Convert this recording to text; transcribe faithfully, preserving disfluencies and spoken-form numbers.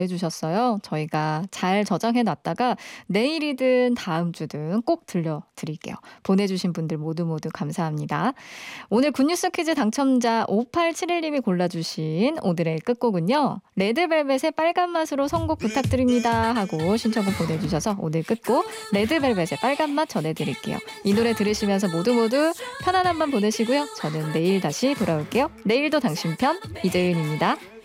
해주셨어요. 저희가 잘 저장해 놨다가 내일이든 다음 주든 꼭 들려드릴게요. 보내주신 분들 모두 모두 감사합니다. 오늘 굿뉴스 퀴즈 당첨자 오팔칠일 님이 골라주신 오늘의 끝곡은요. 레드벨벳의 빨간 맛으로 선곡 부탁드립니다 하고 신청곡 보내주셔서 오늘 끝곡 레드벨벳의 빨간 맛 전해드릴게요. 이 노래 들으시면서 모두 모두 편안한 밤 보내시고요. 저는 내일 다시 돌아올게요. 내일도 당신 편 이재은입니다.